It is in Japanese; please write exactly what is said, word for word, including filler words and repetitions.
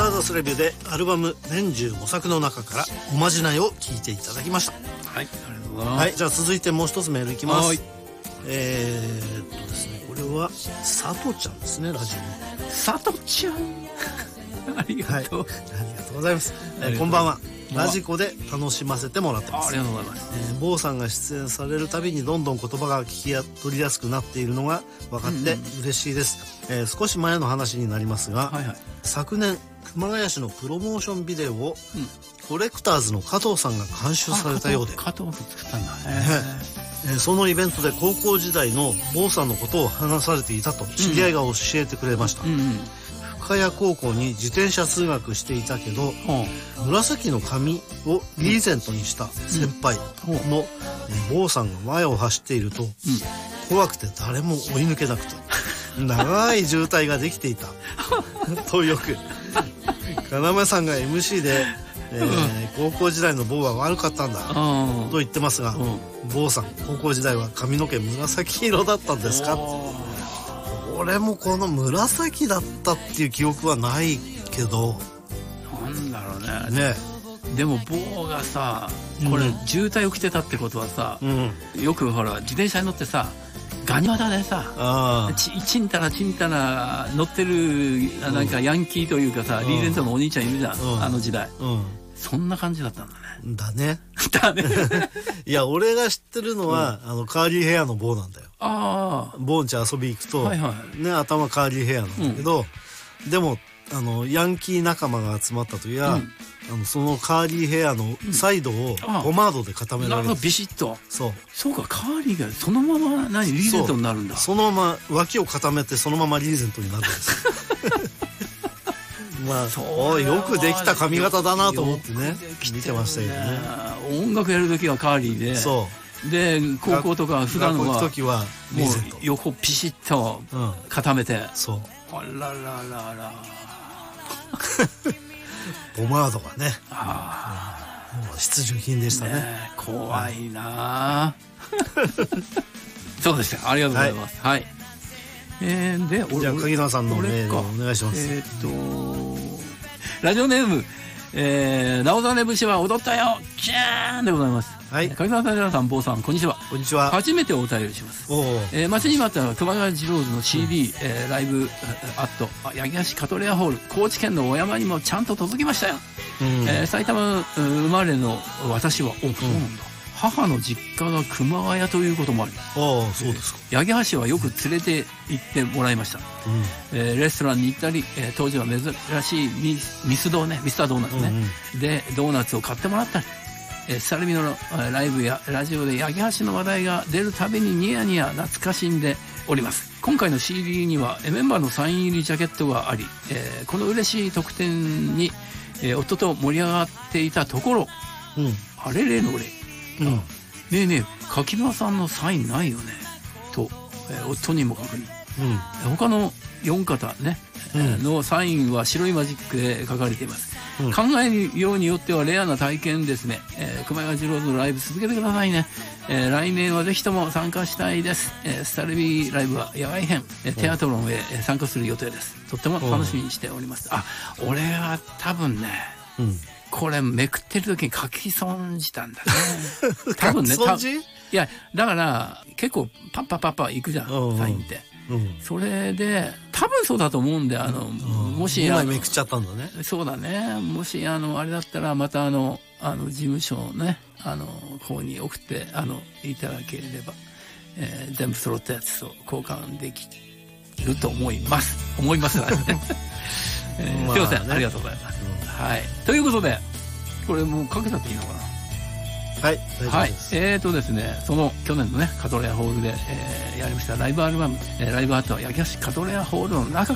ーザスレビューでアルバム年中模索の中からおまじないを聞いていただきました。 はい、ありがとうございます。 はい、じゃあ続いてもう一つメールいきます。 はい、 えー、っとですねこれは佐藤ちゃんですね。ラジオの佐藤ちゃんありがとう、 はい、ありがとうございます。えー、こんばんは。ラジコで楽しませてもらってます。 ありがとうございます。 えー、坊さんが出演されるたびにどんどん言葉が聞きや取りやすくなっているのが分かって嬉しいです。うんうん、えー、少し前の話になりますが、はいはい、昨年熊谷市のプロモーションビデオを、うん、コレクターズの加藤さんが監修されたようで、 加藤君作ったんだね。 えー、そのイベントで高校時代の坊さんのことを話されていたと知り合いが教えてくれました。うんうんうん、深谷高校に自転車通学していたけど、うん、紫の髪をリーゼントにした先輩の坊さんが前を走っていると、うん、怖くて誰も追い抜けなくて長い渋滞ができていたとよく要さんが エムシー で、えーうん、高校時代の坊は悪かったんだ、うん、と言ってますが、うん、坊さん高校時代は髪の毛紫色だったんですか？俺もこの紫だったっていう記憶はないけど、 なんだろうね。ね、でも坊がさ、これ渋滞起きてたってことはさ、うん、よくほら自転車に乗ってさガニ股でさあち, ちんたらちんたら乗ってるなんかヤンキーというかさ、うん、リーゼントのお兄ちゃんいるじゃん、うん、あの時代、うん、そんな感じだったんだね。 だねだねいや俺が知ってるのは、うん、あのカーリーヘアの坊なんだよ。ああ、坊んち遊び行くと、はいはい、ね、頭カーリーヘアなんだけど、うん、でもあのヤンキー仲間が集まった時は、うん、あのそのカーリーヘアのサイドをポマードで固められる、 うん、ビシッと。そうそうか、カーリーがそのまま何リーゼントになるんだ。 そ, そのまま脇を固めてそのままリーゼントになるんですまあそうよくできた髪型だなと思ってね見てましたけどね。 音楽やる時はカーリーで、そうで高校とか普段はもう横ピシッと固めて、うん、そうあららららポマードがね、あ、もう必需品でした ね, ね。 怖いなそうでした。ありがとうございます。はい、はい、えー、でじゃあ鍵野さんのメールお願いします。 えー、っとラジオネーム、えー、なおざね節は踊ったよキャーンでございます。はい、柿沢さん、皆さん、坊さん、こんにちは。 こんにちは。 初めてお便りします。おえー、待ちに待った熊谷次郎ズの シーディー、うん、えー、ライブアット八木橋カトレアホール、高知県の小山にもちゃんと届きましたよ。うん、えー、埼玉生まれの私は、お、そうなんだ。うん、母の実家が熊谷ということもあり、 ああ、そうですか。 八木橋はよく連れて行ってもらいました。うん、えー、レストランに行ったり、えー、当時は珍しいミス、ミスドね、ミスタードーナツね、うんうん、でドーナツを買ってもらったり。スタルミのライブやラジオで八木橋の話題が出るたびにニヤニヤ懐かしんでおります。今回の シーディー にはメンバーのサイン入りジャケットがあり、えー、この嬉しい特典に、えー、夫と盛り上がっていたところ、うん、あれれのれ、うん、ねえねえ柿沼さんのサインないよねと、えー、夫にも確認、うん、他のよん方ね、うん、のサインは白いマジックで書かれています。うん、考えるようによってはレアな体験ですね。えー、熊谷次郎のライブ続けてくださいね。えー、来年はぜひとも参加したいです。えー、スタルビーライブは野外編、えー、テアトロンへ参加する予定です。とっても楽しみにしております。あ、俺は多分ね、うん、これめくってる時に書き損じたんだね。多分ね、 書き損じ？ いや、だから結構パッパパッパいくじゃん、サインって。うん、それで多分そうだと思うんで、あの、うん、もしにまいめくっちゃったんだね。 そうだね。もしあのあれだったらまたあのあの事務所のねあの方に送ってあのいただければ、えー、全部揃ったやつと交換できると思います思いますからね。えー、すいません、ありがとうございます。うん、はい。ということでこれもうかけたっていいのかな。 はい、大丈夫です。 はい、えーとですね、その去年のねカトレアホールで、えー、やりましたライブアルバム、えー、ライブアートは八木橋カトレアホールの中